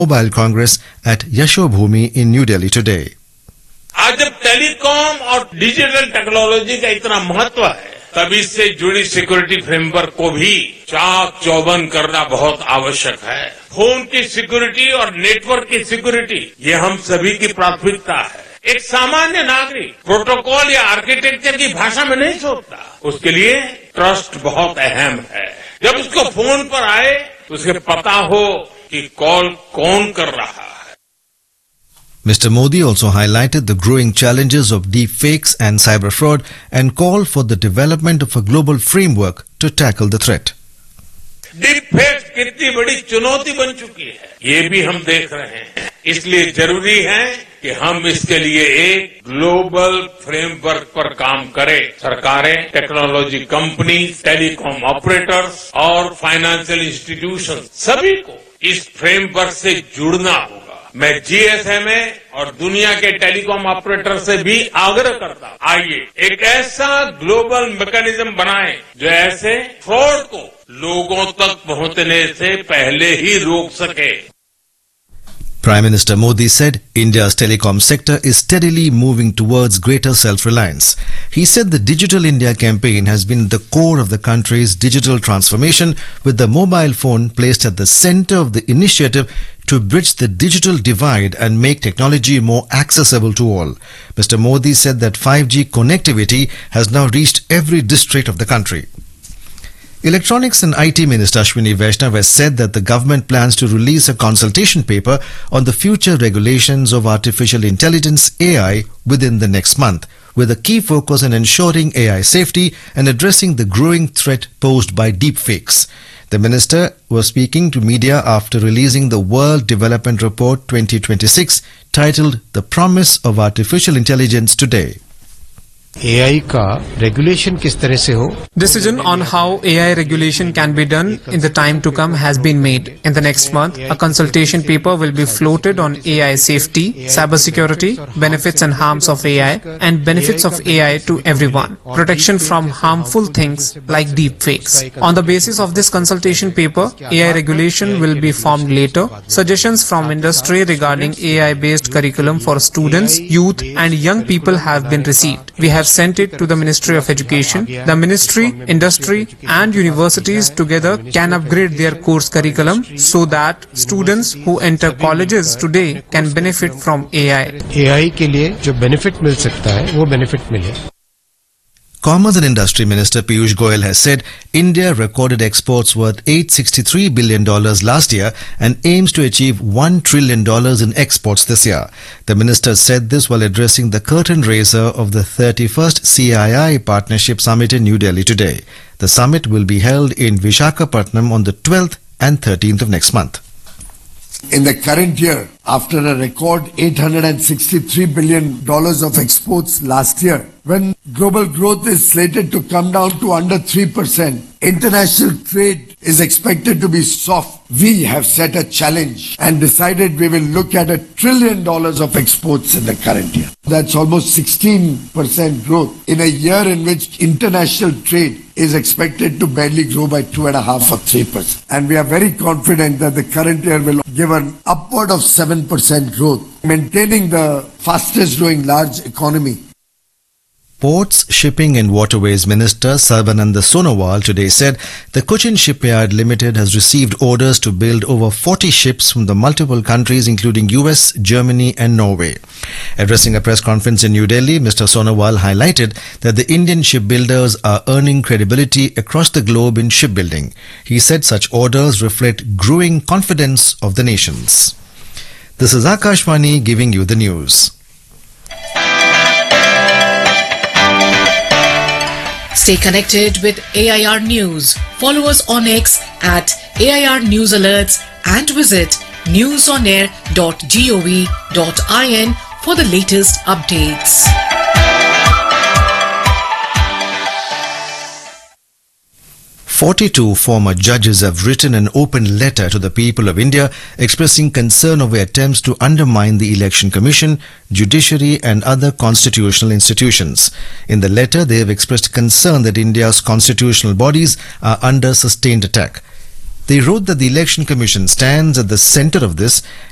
Mobile Congress at Yashobhumi in New Delhi today. आज जब telecom और डिजिटल टेक्नोलॉजी का इतना महत्व है, तब इससे जुड़ी सिक्योरिटी फ्रेमवर्क को भी चाक चौबंद करना बहुत आवश्यक है। फोन की सिक्योरिटी और नेटवर्क की सिक्योरिटी ये हम सभी की प्राथमिकता है। एक सामान्य नागरिक प्रोटोकॉल या आर्किटेक्चर की भाषा में नहीं सोचता, उसके लिए ट्रस्ट बहुत अहम है। जब उसको फोन पर आए तो उसे पता हो कि कॉल कौन कर रहा है। Mr. Modi also highlighted the growing challenges of deepfakes and cyber fraud and called for the development of a global framework to tackle the threat. Deepfake कितनी बड़ी चुनौती बन चुकी है, ये भी हम देख रहे हैं। इसलिए जरूरी है कि हम इसके लिए एक ग्लोबल फ्रेमवर्क पर काम करें। सरकारें, टेक्नोलॉजी कंपनी, टेलीकॉम ऑपरेटर्स और फाइनेंशियल इंस्टीट्यूशन सभी को इस फ्रेमवर्क से जुड़ना होगा। मैं जीएसएमए और दुनिया के टेलीकॉम ऑपरेटर से भी आग्रह करता हूं, आइए एक ऐसा ग्लोबल मैकेनिज्म बनाएं जो ऐसे फ्रॉड को लोगों तक पहुंचने से पहले ही रोक सके। Prime Minister Modi said India's telecom sector is steadily moving towards greater self-reliance. He said the Digital India campaign has been the core of the country's digital transformation, with the mobile phone placed at the center of the initiative to bridge the digital divide and make technology more accessible to all. Mr. Modi said that 5G connectivity has now reached every district of the country. Electronics and IT Minister Ashwini Vaishnav has said that the government plans to release a consultation paper on the future regulations of artificial intelligence (AI) within the next month, with a key focus on ensuring AI safety and addressing the growing threat posed by deepfakes. The minister was speaking to media after releasing the World Development Report 2026 titled The Promise of Artificial Intelligence today. AI का regulation किस तरह से हो? Decision on how AI regulation can be done in the time to come has been made. In the next month, a consultation paper will be floated on AI safety, cybersecurity, benefits and harms of AI, and benefits of AI to everyone. Protection from harmful things like deepfakes. On the basis of this consultation paper, AI regulation will be formed later. Suggestions from industry regarding AI-based curriculum for students, youth, and young people have been received. We have sent it to the Ministry of Education. The ministry, industry and universities together can upgrade their course curriculum so that students who enter colleges today can benefit from AI. AI के लिए जो benefit मिल सकता है वो benefit मिले। Commerce and Industry Minister Piyush Goyal has said India recorded exports worth $863 billion last year and aims to achieve $1 trillion in exports this year. The minister said this while addressing the curtain raiser of the 31st CII Partnership Summit in New Delhi today. The summit will be held in Visakhapatnam on the 12th and 13th of next month. In the current year, after a record $863 billion of exports last year, when global growth is slated to come down to under 3%, international trade is expected to be soft. We have set a challenge and decided we will look at $1 trillion of exports in the current year. That's almost 16% growth in a year in which international trade is expected to barely grow by 2.5 or 3%. And we are very confident that the current year will give an upward of 7% growth, maintaining the fastest growing large economy. Ports, Shipping and Waterways Minister Sarbananda Sonowal today said the Cochin Shipyard Limited has received orders to build over 40 ships from the multiple countries including US, Germany and Norway. Addressing a press conference in New Delhi, Mr. Sonowal highlighted that the Indian shipbuilders are earning credibility across the globe in shipbuilding. He said such orders reflect growing confidence of the nations. This is Akashvani giving you the news. Stay connected with AIR News. Follow us on X at AIR News Alerts and visit newsonair.gov.in for the latest updates. 42 former judges have written an open letter to the people of India expressing concern over attempts to undermine the Election Commission, judiciary and other constitutional institutions. In the letter, they have expressed concern that India's constitutional bodies are under sustained attack. They wrote that the Election Commission stands at the center of this